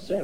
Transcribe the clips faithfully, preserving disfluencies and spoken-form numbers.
percent.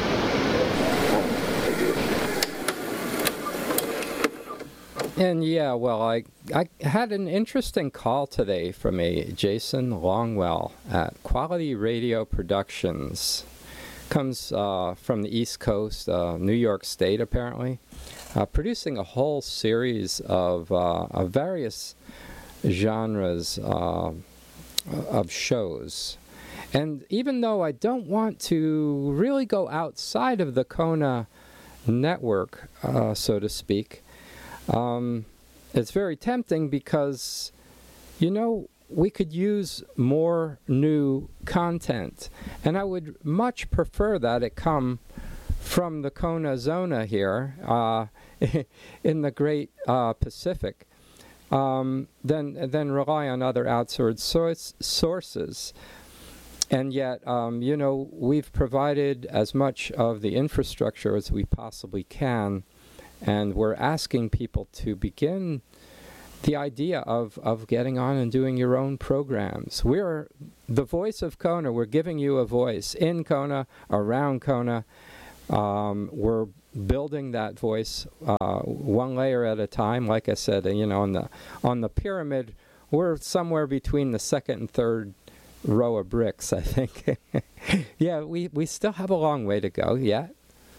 And yeah, well, I I had an interesting call today from a Jason Longwell at Quality Radio Productions. Comes uh, from the East Coast, uh, New York State, apparently, uh, producing a whole series of, uh, of various genres uh, of shows. And even though I don't want to really go outside of the Kona network, uh, so to speak, Um, it's very tempting because, you know, we could use more new content. And I would much prefer that it come from the Kona Zona here uh, in the great uh, Pacific um, than, than rely on other outsourced source, sources. And yet, um, you know, we've provided as much of the infrastructure as we possibly can. And we're asking people to begin the idea of, of getting on and doing your own programs. We're the voice of Kona. We're giving you a voice in Kona, around Kona. Um, we're building that voice uh, one layer at a time. Like I said, you know, on the on the pyramid, we're somewhere between the second and third row of bricks, I think. Yeah, we, we still have a long way to go yet.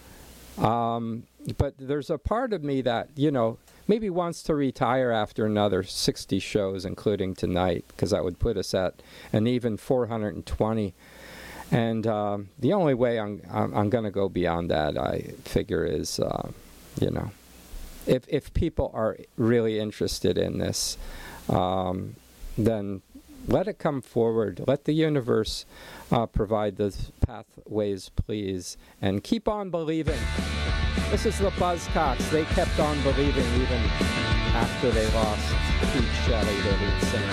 Um, but there's a part of me that, you know, maybe wants to retire after another sixty shows, including tonight, because that would put us at an even four hundred twenty. And um, the only way I'm, I'm, I'm going to go beyond that, I figure, is, uh, you know, if, if people are really interested in this, um, then let it come forward. Let the universe uh, provide the pathways, please. And keep on believing. This is the Buzzcocks. They kept on believing even after they lost Pete Shelley, their lead singer.